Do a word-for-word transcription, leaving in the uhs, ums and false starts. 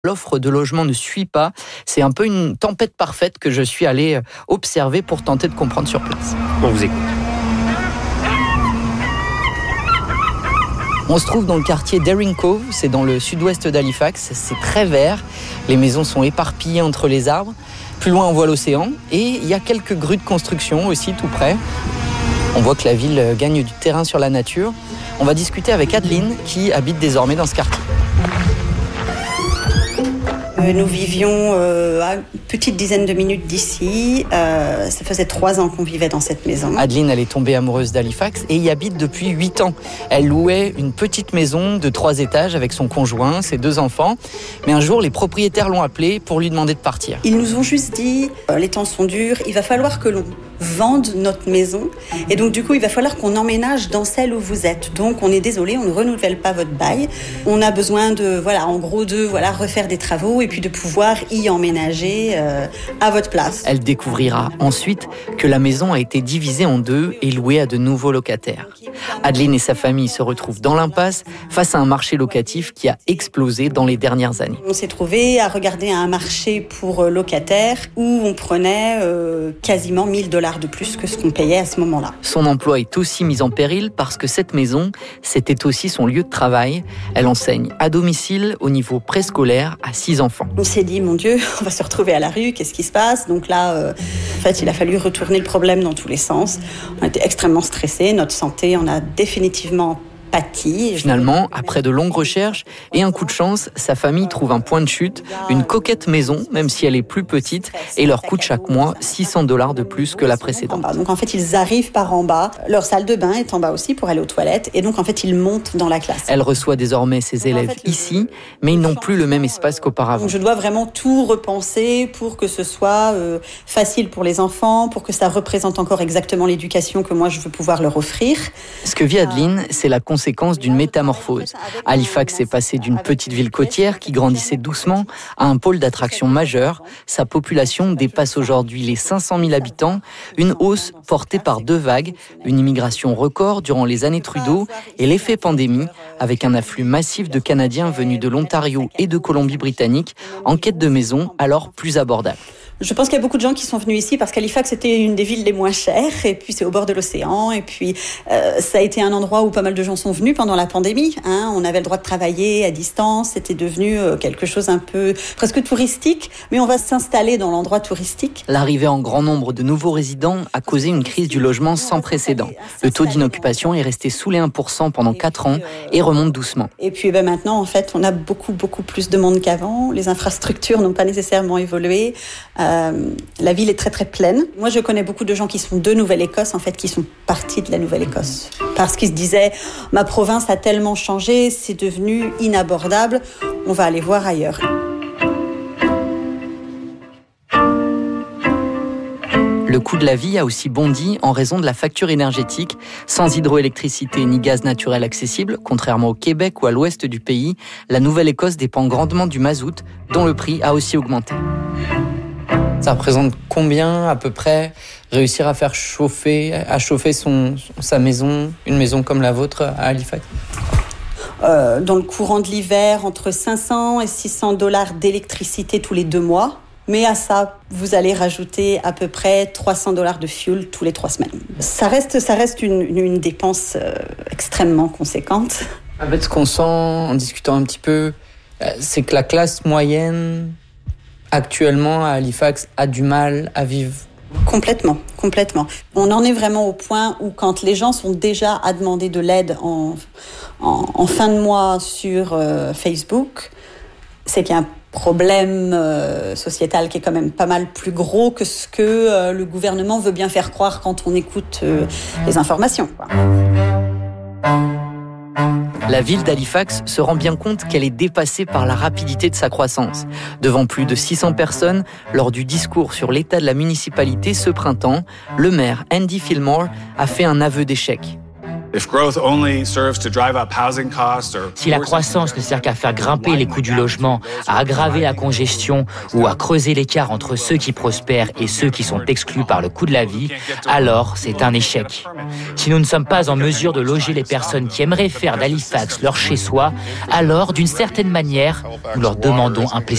L'offre de logement ne suit pas. C'est un peu une tempête parfaite que je suis allé observer pour tenter de comprendre sur place. On vous écoute. On se trouve dans le quartier Daring Cove, c'est dans le sud-ouest d'Halifax. C'est très vert, les maisons sont éparpillées entre les arbres. Plus loin, on voit l'océan et il y a quelques grues de construction aussi tout près. On voit que la ville gagne du terrain sur la nature. On va discuter avec Adeline qui habite désormais dans ce quartier. Nous vivions euh, à une petite dizaine de minutes d'ici. Euh, ça faisait trois ans qu'on vivait dans cette maison. Adeline, elle est tombée amoureuse d'Halifax et y habite depuis huit ans. Elle louait une petite maison de trois étages avec son conjoint, ses deux enfants. Mais un jour, les propriétaires l'ont appelée pour lui demander de partir. Ils nous ont juste dit, euh, les temps sont durs, il va falloir que l'on vende notre maison. Et donc, du coup, il va falloir qu'on emménage dans celle où vous êtes. Donc, on est désolé, on ne renouvelle pas votre bail. On a besoin de, voilà, en gros, de voilà, refaire des travaux et puis de pouvoir y emménager euh, à votre place. Elle découvrira ensuite que la maison a été divisée en deux et louée à de nouveaux locataires. Adeline et sa famille se retrouvent dans l'impasse face à un marché locatif qui a explosé dans les dernières années. On s'est trouvé à regarder un marché pour locataires où on prenait euh, quasiment mille dollars de plus que ce qu'on payait à ce moment-là. Son emploi est aussi mis en péril parce que cette maison, c'était aussi son lieu de travail. Elle enseigne à domicile au niveau préscolaire à six enfants. On s'est dit, mon Dieu, on va se retrouver à la rue, qu'est-ce qui se passe? Donc là, euh, en fait, il a fallu retourner le problème dans tous les sens. On était extrêmement stressés, notre santé en a définitivement pâti. Finalement, après de longues recherches et un coup de chance, sa famille trouve un point de chute, une coquette maison, même si elle est plus petite, et leur coûte chaque mois six cents dollars de plus que la précédente. Donc en fait, ils arrivent par en bas. Leur salle de bain est en bas aussi pour aller aux toilettes. Et donc en fait, ils montent dans la classe. Elle reçoit désormais ses élèves ici, mais ils n'ont plus le même espace qu'auparavant. Donc je dois vraiment tout repenser pour que ce soit euh, facile pour les enfants, pour que ça représente encore exactement l'éducation que moi je veux pouvoir leur offrir. Ce que vit Adeline, c'est la conséquence d'une métamorphose. Halifax est passé d'une petite ville côtière qui grandissait doucement à un pôle d'attraction majeur. Sa population dépasse aujourd'hui les cinq cent mille habitants, une hausse portée par deux vagues, une immigration record durant les années Trudeau et l'effet pandémie, avec un afflux massif de Canadiens venus de l'Ontario et de Colombie-Britannique en quête de maisons alors plus abordables. Je pense qu'il y a beaucoup de gens qui sont venus ici parce qu'Halifax était une des villes les moins chères et puis c'est au bord de l'océan et puis euh, ça a été un endroit où pas mal de gens sont venus pendant la pandémie. Hein. On avait le droit de travailler à distance, c'était devenu euh, quelque chose un peu presque touristique, mais on va s'installer dans l'endroit touristique. L'arrivée en grand nombre de nouveaux résidents a causé une crise du logement sans précédent. Le taux d'inoccupation est resté sous les un pour cent pendant quatre ans et remonte doucement. Et puis ben, maintenant, en fait, on a beaucoup, beaucoup plus de monde qu'avant. Les infrastructures n'ont pas nécessairement évolué. Euh, Euh, la ville est très très pleine. Moi, je connais beaucoup de gens qui sont de Nouvelle-Écosse, en fait, qui sont partis de la Nouvelle-Écosse. Parce qu'ils se disaient, ma province a tellement changé, c'est devenu inabordable, on va aller voir ailleurs. Le coût de la vie a aussi bondi en raison de la facture énergétique. Sans hydroélectricité ni gaz naturel accessible, contrairement au Québec ou à l'ouest du pays, la Nouvelle-Écosse dépend grandement du mazout, dont le prix a aussi augmenté. Ça représente combien à peu près réussir à faire chauffer, à chauffer son, sa maison, une maison comme la vôtre à Halifax? euh, Dans le courant de l'hiver, entre cinq cents et six cents dollars d'électricité tous les deux mois. Mais à ça, vous allez rajouter à peu près trois cents dollars de fuel tous les trois semaines. Ça reste, ça reste une, une, une dépense euh, extrêmement conséquente. En fait, ce qu'on sent en discutant un petit peu, c'est que la classe moyenne actuellement à Halifax a du mal à vivre. Complètement, complètement. On en est vraiment au point où quand les gens sont déjà à demander de l'aide en, en, en fin de mois sur euh, Facebook, c'est qu'il y a un problème euh, sociétal qui est quand même pas mal plus gros que ce que euh, le gouvernement veut bien faire croire quand on écoute euh, les informations, quoi. La ville d'Halifax se rend bien compte qu'elle est dépassée par la rapidité de sa croissance. Devant plus de six cents personnes, lors du discours sur l'état de la municipalité ce printemps, le maire Andy Fillmore a fait un aveu d'échec. Si la croissance ne sert qu'à faire grimper les coûts du logement, à aggraver la congestion ou à creuser l'écart entre ceux qui prospèrent et ceux qui sont exclus par le coût de la vie, alors c'est un échec. Si nous ne sommes pas en mesure de loger les personnes qui aimeraient faire d'Halifax leur chez-soi, alors d'une certaine manière, nous leur demandons implicitement